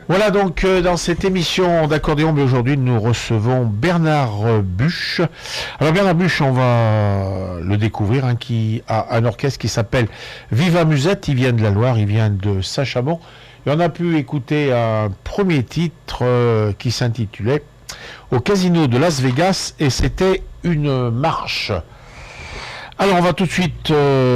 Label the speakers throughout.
Speaker 1: Voilà donc dans cette émission d'accordéon, mais aujourd'hui nous recevons Bernard Buch. Alors Bernard Buch, on va le découvrir, qui a un orchestre qui s'appelle Viva Musette. Il vient de la Loire, il vient de Saint-Chamond. Et on a pu écouter un premier titre qui s'intitulait Au Casino de Las Vegas, et c'était une marche. Alors on va tout de suite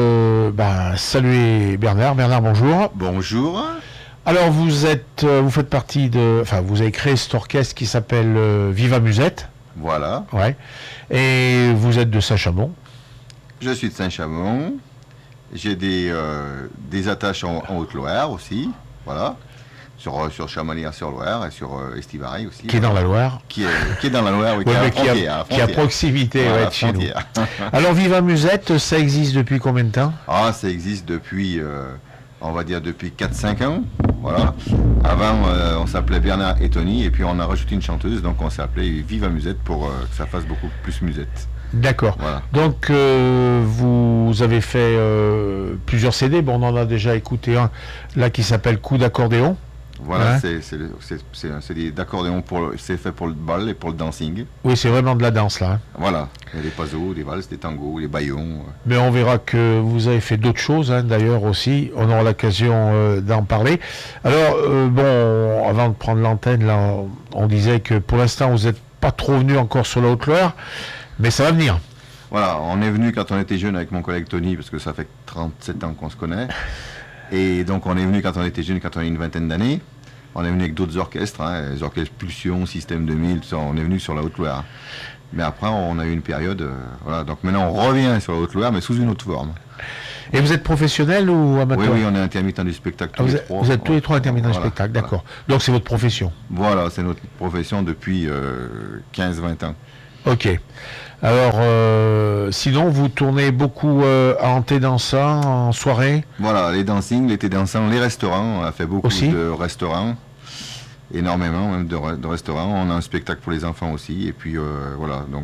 Speaker 1: saluer Bernard. Bernard, bonjour.
Speaker 2: Bonjour.
Speaker 1: Alors vous faites partie vous avez créé cet orchestre qui s'appelle Viva Musette.
Speaker 2: Voilà.
Speaker 1: Ouais. Et vous êtes de Saint-Chamond.
Speaker 2: Je suis de Saint-Chamond. J'ai des attaches en Haute-Loire aussi. Voilà. Sur Chamalières-sur-Loire et sur Estivaray aussi.
Speaker 1: Qui est dans la Loire.
Speaker 2: Qui est dans la Loire, oui,
Speaker 1: qui est à proximité de chez nous. Alors Viva Musette, ça existe depuis combien de temps?
Speaker 2: Ça existe depuis, on va dire, depuis 4-5 ans. Voilà. Avant, on s'appelait Bernard et Tony, et puis on a rajouté une chanteuse, donc on s'est appelé Viva Musette pour que ça fasse beaucoup plus musette.
Speaker 1: D'accord. Voilà. Donc vous avez fait plusieurs CD. Bon, on en a déjà écouté un là qui s'appelle Coup d'accordéon.
Speaker 2: Voilà, hein? C'est un CD d'accordéon, c'est fait pour le bal et pour le dancing.
Speaker 1: Oui, c'est vraiment de la danse là. Hein.
Speaker 2: Voilà, il y a des pazos, des valses, des tangos, des baillons.
Speaker 1: Mais on verra que vous avez fait d'autres choses d'ailleurs aussi. On aura l'occasion d'en parler. Alors, avant de prendre l'antenne, là, on disait que pour l'instant, vous n'êtes pas trop venu encore sur la Haute-Loire, mais ça va venir.
Speaker 2: Voilà, on est venu quand on était jeune avec mon collègue Tony, parce que ça fait 37 ans qu'on se connaît. Et donc on est venu quand on était jeune, quand on a une vingtaine d'années. On est venu avec d'autres orchestres, les orchestres Pulsion, Système 2000, tout ça. On est venu sur la Haute-Loire. Mais après, on a eu une période... voilà. Donc maintenant, on revient sur la Haute-Loire, mais sous une autre forme.
Speaker 1: Et vous êtes professionnel ou amateur?
Speaker 2: Oui, on est intermittent du spectacle tous les trois.
Speaker 1: Vous êtes tous les trois intermittents du spectacle, d'accord. Voilà. Donc c'est votre profession?
Speaker 2: Voilà, c'est notre profession depuis 15-20 ans.
Speaker 1: Ok. Alors, sinon, vous tournez beaucoup en thé dansant, en soirée?
Speaker 2: Voilà, les dancing, les thé dansants, les restaurants. On a fait beaucoup
Speaker 1: aussi
Speaker 2: de restaurants, énormément même de restaurants. On a un spectacle pour les enfants aussi. Et puis, voilà, donc...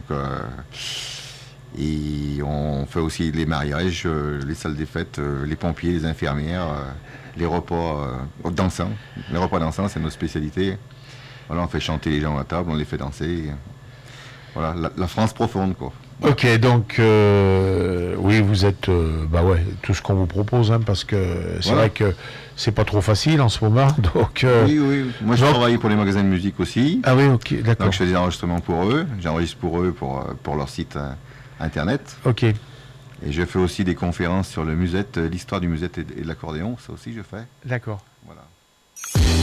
Speaker 2: et on fait aussi les mariages, les salles des fêtes, les pompiers, les infirmières, les repas dansants. Les repas dansants, c'est notre spécialité. Voilà, on fait chanter les gens à table, on les fait danser. Voilà, la France profonde, quoi.
Speaker 1: Ok, donc oui, vous êtes tout ce qu'on vous propose, parce que c'est vrai que c'est pas trop facile en ce moment. Donc
Speaker 2: oui. Moi, je travaille pour les magasins de musique aussi.
Speaker 1: Ah oui, ok, d'accord.
Speaker 2: Donc je fais des enregistrements pour eux. J'enregistre pour eux pour leur site internet.
Speaker 1: Ok.
Speaker 2: Et je fais aussi des conférences sur le musette, l'histoire du musette et de l'accordéon. Ça aussi, je fais.
Speaker 1: D'accord.
Speaker 2: Voilà.